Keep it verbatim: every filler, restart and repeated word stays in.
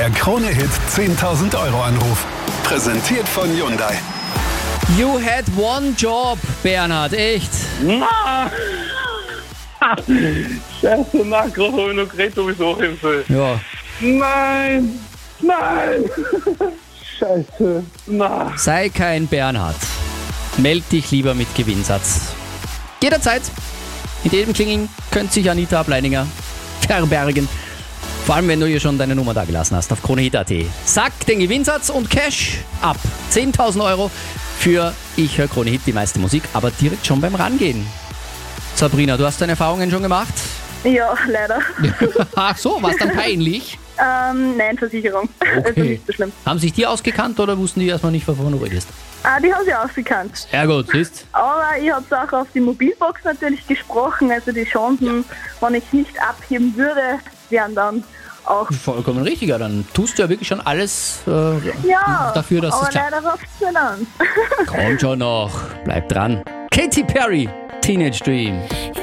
Der Krone-Hit zehntausend Euro Anruf. Präsentiert von Hyundai. You had one job, Bernhard, echt. Na! Scheiße, na, gerade habe ich noch geredet, ob ich es anheben soll. Ja. Nein! Nein! Scheiße, na. Sei kein Bernhard. Meld dich lieber mit Gewinnsatz. Jederzeit. In jedem Klingeln könnte sich Anita Ableininger verbergen. Vor allem, wenn du ihr schon deine Nummer da gelassen hast auf kronehit punkt at. Sag den Gewinnsatz und Cash ab. zehntausend Euro für Ich höre Krone Hit, die meiste Musik, aber direkt schon beim Rangehen. Sabrina, du hast deine Erfahrungen schon gemacht? Ja, leider. Ach so, war es dann peinlich? ähm, nein, Versicherung. Okay. Also nicht so schlimm. Haben sich die ausgekannt oder wussten die erstmal nicht, wovon du redest? Ah, die haben sie ausgekannt. Sehr gut, siehst. Aber ich habe es auch auf die Mobilbox natürlich gesprochen. Also die Chancen, wenn ich nicht abheben würde, wären dann auch... Vollkommen richtig, ja, dann tust du ja wirklich schon alles äh, Ja, dafür, dass aber es klappt. leider rafft es nicht an. Kommt schon noch, bleib dran. Katy Perry, Teenage Dream.